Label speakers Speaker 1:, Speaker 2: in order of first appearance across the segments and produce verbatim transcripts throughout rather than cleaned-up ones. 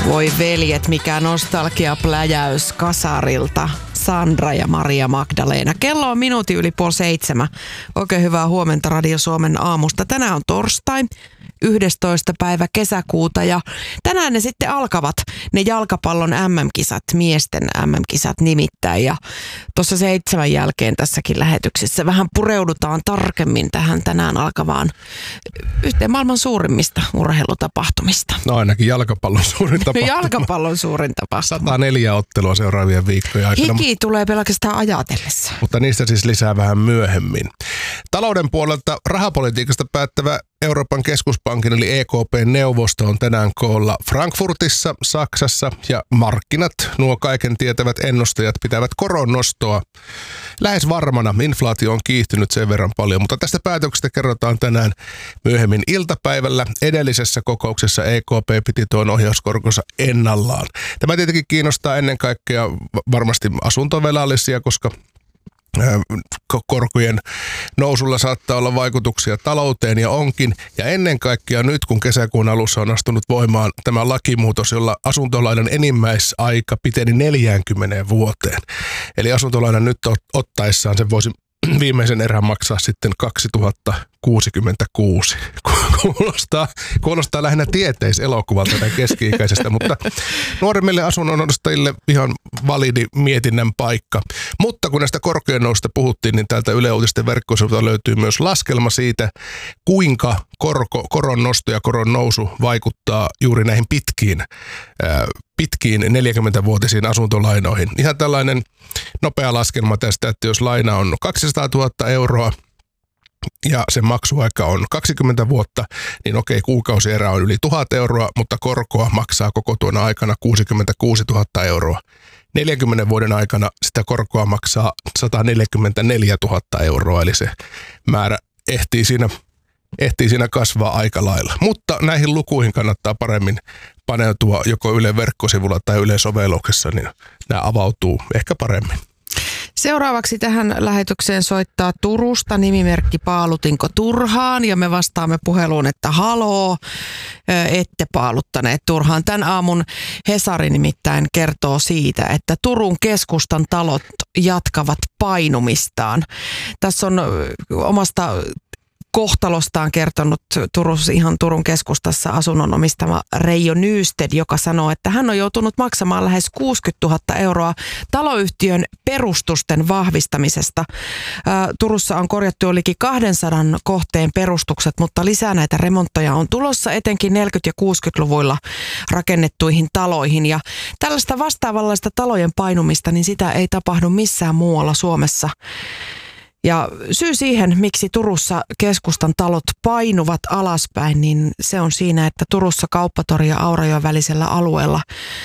Speaker 1: Voi veljet, mikä nostalgiapläjäys kasarilta. Sandra ja Maria Magdalena. Kello on minuutin yli puoli seitsemän. Oikein hyvää huomenta Radio Suomen aamusta. Tänään on torstai, yhdestoista päivä kesäkuuta ja tänään ne sitten alkavat ne jalkapallon äm äm-kisat, miesten äm äm-kisat nimittäin. Ja tuossa seitsemän jälkeen tässäkin lähetyksessä vähän pureudutaan tarkemmin tähän tänään alkavaan yhteen maailman suurimmista urheilutapahtumista.
Speaker 2: No ainakin jalkapallon suurin tapahtuma.
Speaker 1: Jalkapallon suurin tapahtuma.
Speaker 2: sata neljä ottelua seuraavien viikkojen aikana.
Speaker 1: Hiki tulee pelkästään ajatellessa.
Speaker 2: Mutta niistä siis lisää vähän myöhemmin. Talouden puolelta rahapolitiikasta päättävä Euroopan keskuspankin eli E K P-neuvosto on tänään koolla Frankfurtissa, Saksassa ja markkinat, nuo kaiken tietävät ennustajat, pitävät koron nostoa lähes varmana. Inflaatio on kiihtynyt sen verran paljon, mutta tästä päätöksestä kerrotaan tänään myöhemmin iltapäivällä. Edellisessä kokouksessa E K P piti tuon ohjauskorkonsa ennallaan. Tämä tietenkin kiinnostaa ennen kaikkea varmasti asuntovelallisia, koska korkojen nousulla saattaa olla vaikutuksia talouteen ja onkin. Ja ennen kaikkea nyt, kun kesäkuun alussa on astunut voimaan tämä lakimuutos, jolla asuntolainan enimmäisaika piteni neljäänkymmeneen vuoteen. Eli asuntolainan nyt ottaessaan sen voisi viimeisen erän maksaa sitten kaksituhattakuusikymmentäkuusi. Kuulostaa, kuulostaa lähinnä tieteiselokuvalta tai keski-ikäisestä, mutta nuoremmille asunnonostajille ihan validi mietinnän paikka. Mutta kun näistä korkojen noususta puhuttiin, niin täältä Yle Uutisten verkkosivuilta löytyy myös laskelma siitä, kuinka korko, koron nosto ja koron nousu vaikuttaa juuri näihin pitkiin, ää, pitkiin neljäkymmentävuotisiin asuntolainoihin. Ihan tällainen nopea laskelma tästä, että jos laina on kaksisataatuhatta euroa, ja sen maksuaika on kaksikymmentä vuotta, niin okei, kuukausierä on yli tuhat euroa, mutta korkoa maksaa koko tuona aikana kuusikymmentäkuusituhatta euroa. neljänkymmenen vuoden aikana sitä korkoa maksaa sata neljäkymmentäneljätuhatta euroa, eli se määrä ehtii siinä, ehtii siinä kasvaa aika lailla. Mutta näihin lukuihin kannattaa paremmin paneutua joko Yle verkkosivulla tai Yle sovelluksessa, niin nämä avautuu ehkä paremmin.
Speaker 1: Seuraavaksi tähän lähetykseen soittaa Turusta nimimerkki Paalutinko turhaan ja me vastaamme puheluun, että haloo, ette paaluttaneet turhaan. Tän aamun Hesari nimittäin kertoo siitä, että Turun keskustan talot jatkavat painumistaan. Tässä on omasta kohtalostaan kertonut Turussa, ihan Turun keskustassa asunnon omistama Reijo Nysted, joka sanoo, että hän on joutunut maksamaan lähes kuusikymmentätuhatta euroa taloyhtiön perustusten vahvistamisesta. Ää, Turussa on korjattu jo liki kaksisataa kohteen perustukset, mutta lisää näitä remontteja on tulossa etenkin neljäkymmentä- ja kuusikymmentäluvuilla rakennettuihin taloihin. Ja tällaista vastaavanlaista talojen painumista, niin sitä ei tapahdu missään muualla Suomessa. Ja syy siihen, miksi Turussa keskustan talot painuvat alaspäin, niin se on siinä, että Turussa Kauppatori ja Aurajoen välisellä alueella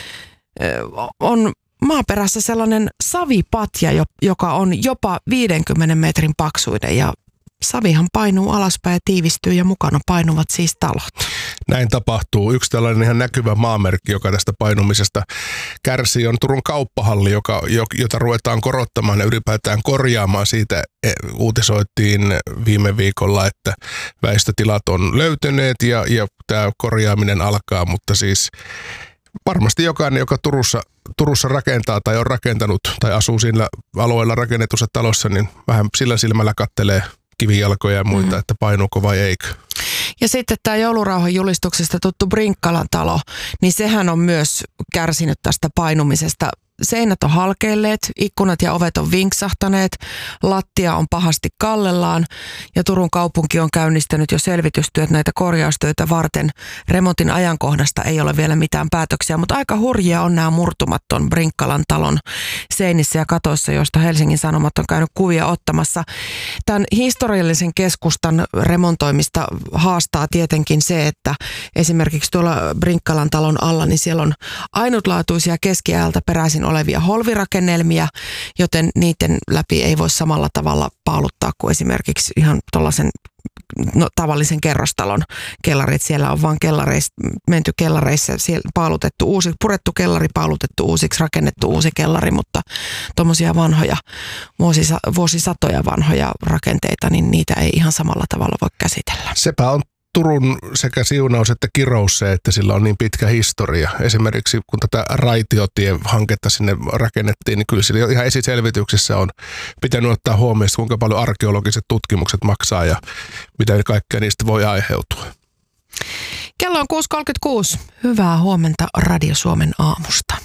Speaker 1: on maaperässä sellainen savipatja, joka on jopa viidenkymmenen metrin paksuinen ja savihan painuu alaspäin ja tiivistyy ja mukana painuvat siis talot.
Speaker 2: Näin tapahtuu. Yksi tällainen ihan näkyvä maamerkki, joka tästä painumisesta kärsii, on Turun kauppahalli, joka, jota ruvetaan korottamaan ja ylipäätään korjaamaan. Siitä uutisoitiin viime viikolla, että väistötilat on löytyneet ja, ja tämä korjaaminen alkaa, mutta siis varmasti jokainen, joka Turussa, Turussa rakentaa tai on rakentanut tai asuu sillä alueella rakennetussa talossa, niin vähän sillä silmällä kattelee kivijalkoja ja muita, mm. että painuuko vai eikö.
Speaker 1: Ja sitten tämä joulurauhan julistuksesta tuttu Brinkkalan talo, niin sehän on myös kärsinyt tästä painumisesta. Seinät on halkeilleet, ikkunat ja ovet on vinksahtaneet, lattia on pahasti kallellaan ja Turun kaupunki on käynnistänyt jo selvitystyöt näitä korjaustöitä varten. Remontin ajankohdasta ei ole vielä mitään päätöksiä, mutta aika hurjia on nämä murtumat ton Brinkkalan talon seinissä ja katoissa, joista Helsingin Sanomat on käynyt kuvia ottamassa. Tämän historiallisen keskustan remontoimista haastaa tietenkin se, että esimerkiksi tuolla Brinkkalan talon alla, niin siellä on ainutlaatuisia keskiajalta peräisin olevia holvirakennelmia, joten niiden läpi ei voi samalla tavalla paaluttaa kuin esimerkiksi ihan tuollaisen no, tavallisen kerrostalon kellarit. Siellä on vaan kellareissa, menty kellareissa, siellä paalutettu uusi, purettu kellari, paalutettu uusiksi, rakennettu uusi kellari, mutta tuommoisia vanhoja, vuosisa, vuosisatoja vanhoja rakenteita, niin niitä ei ihan samalla tavalla voi käsitellä.
Speaker 2: Sepä on Turun sekä siunaus että kirous se, että sillä on niin pitkä historia. Esimerkiksi kun tätä raitiotiehanketta sinne rakennettiin, niin kyllä sillä jo ihan esiselvityksessä on pitänyt ottaa huomioon, kuinka paljon arkeologiset tutkimukset maksaa ja mitä kaikkea niistä voi aiheutua.
Speaker 1: Kello on kuusi kolmekymmentäkuusi. Hyvää huomenta Radio Suomen aamusta.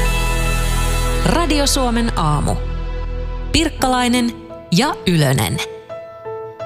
Speaker 3: Radio Suomen aamu. Pirkkalainen ja Ylönen.